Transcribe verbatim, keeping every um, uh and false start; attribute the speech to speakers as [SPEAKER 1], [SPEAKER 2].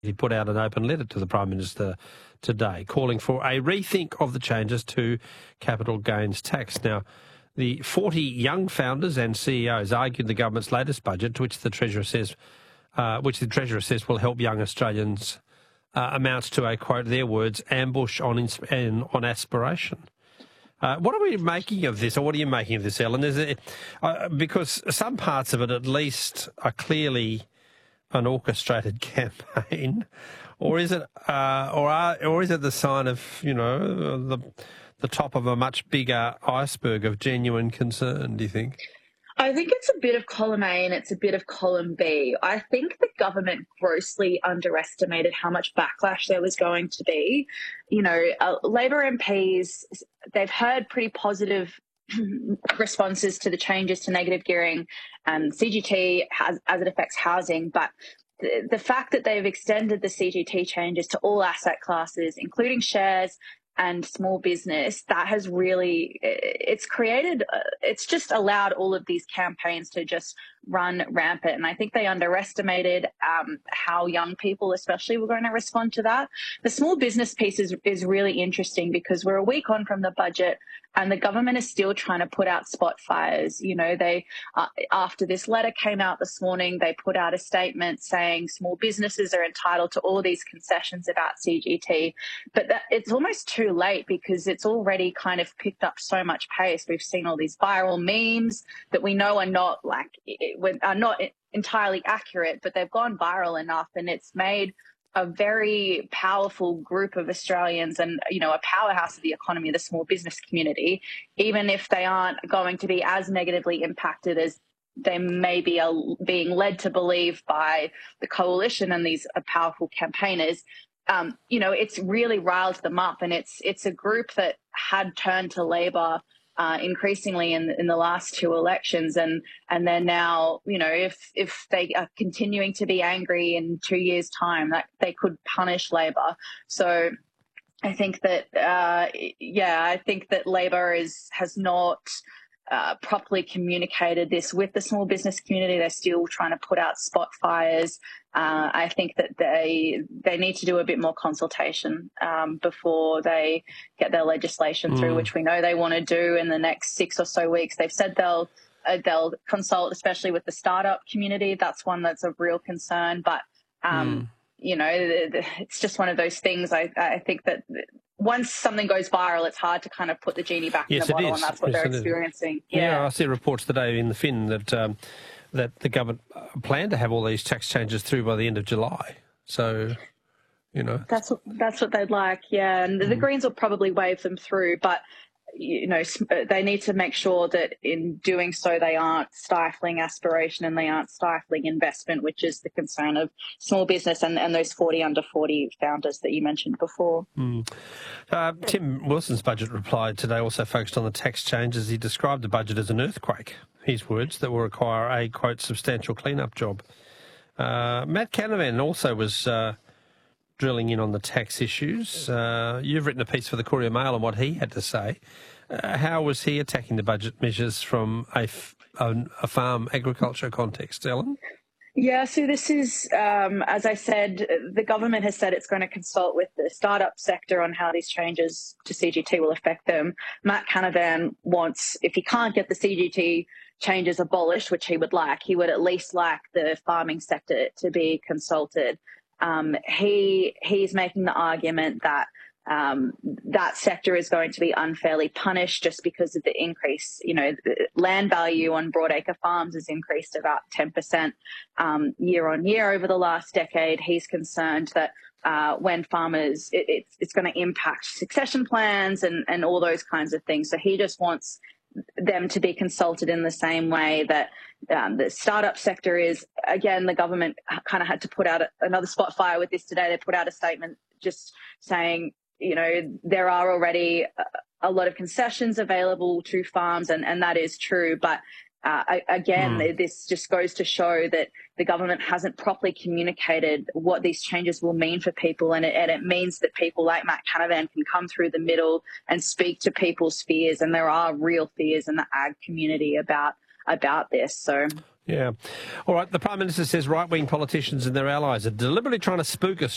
[SPEAKER 1] He put out an open letter to the Prime Minister today calling for a rethink of the changes to capital gains tax. Now, the forty young founders and C E Os argued the government's latest budget, which the Treasurer says, uh, which the Treasurer says will help young Australians, uh, amounts to a, quote, their words, ambush on, ins- on aspiration. Uh, what are we making of this, or what are you making of this, Ellen? Is it, uh, because some parts of it, at least, are clearly an orchestrated campaign, or is it, uh, or are, or is it the sign of, you know, the the top of a much bigger iceberg of genuine concern? Do you think?
[SPEAKER 2] I think it's a bit of column A and it's a bit of column B. I think the government grossly underestimated how much backlash there was going to be. You know, uh, Labor M Ps, they've heard pretty positive responses to the changes to negative gearing and C G T has, as it affects housing, but the, the fact that they've extended the C G T changes to all asset classes, including shares and small business, that has really, it's created, it's just allowed all of these campaigns to just run rampant. And I think they underestimated um, how young people especially were going to respond to that. The small business piece is, is really interesting because we're a week on from the budget and the government is still trying to put out spot fires. You know, they, uh, after this letter came out this morning, they put out a statement saying small businesses are entitled to all these concessions about C G T, but that, it's almost too late because it's already kind of picked up so much pace. We've seen all these viral memes that we know are not like, are not entirely accurate, but they've gone viral enough and it's made a very powerful group of Australians and, you know, a powerhouse of the economy, the small business community, even if they aren't going to be as negatively impacted as they may be uh, being led to believe by the coalition and these uh, powerful campaigners. Um, you know, it's really riled them up, and it's it's a group that had turned to Labor Uh, increasingly in in the last two elections, and and they're now, you know, if if they are continuing to be angry in two years' time, that they could punish Labor. So I think that, uh, yeah, I think that Labor is has not uh, properly communicated this with the small business community. They're still trying to put out spot fires. Uh, I think that they they need to do a bit more consultation um, before they get their legislation through, mm. which we know they want to do in the next six or so weeks. They've said they'll uh, they'll consult, especially with the startup community. That's one that's of real concern. But um, mm. you know, it's just one of those things. I I think that once something goes viral, it's hard to kind of put the genie back yes, in the bottle, and that's what yes, they're experiencing.
[SPEAKER 1] Yeah.
[SPEAKER 2] yeah,
[SPEAKER 1] I see reports today in the Fin that. Um, that the government plan to have all these tax changes through by the end of July. So, you know.
[SPEAKER 2] That's what, that's what they'd like, yeah. And mm. the Greens will probably wave them through, but, you know, they need to make sure that in doing so they aren't stifling aspiration and they aren't stifling investment, which is the concern of small business and, and those forty under forty founders that you mentioned before.
[SPEAKER 1] Mm. Uh, Tim Wilson's budget reply today also focused on the tax changes. He described the budget as an earthquake, his words, that will require a, quote, substantial clean-up job. Uh, Matt Canavan also was uh, drilling in on the tax issues. Uh, you've written a piece for the Courier Mail on what he had to say. Uh, how was he attacking the budget measures from a, f- a, a farm agriculture context, Ellen?
[SPEAKER 2] Yeah, so this is, um, as I said, the government has said it's going to consult with the startup sector on how these changes to C G T will affect them. Matt Canavan wants, if he can't get the C G T changes abolished, which he would like, he would at least like the farming sector to be consulted. Um, he he's making the argument that um, that sector is going to be unfairly punished just because of the increase. You know, land value on broadacre farms has increased about ten percent um, year on year over the last decade. He's concerned that uh, when farmers, it, it's, it's going to impact succession plans and, and all those kinds of things. So he just wants them to be consulted in the same way that um, the startup sector is. Again, the government kind of had to put out a, another spot fire with this today. They put out a statement just saying, you know, there are already a, a lot of concessions available to farms, and, and that is true. But uh, again, mm. this just goes to show that the government hasn't properly communicated what these changes will mean for people. And it, and it means that people like Matt Canavan can come through the middle and speak to people's fears. And there are real fears in the ag community about about this. So.
[SPEAKER 1] Yeah. All right. The Prime Minister says right-wing politicians and their allies are deliberately trying to spook us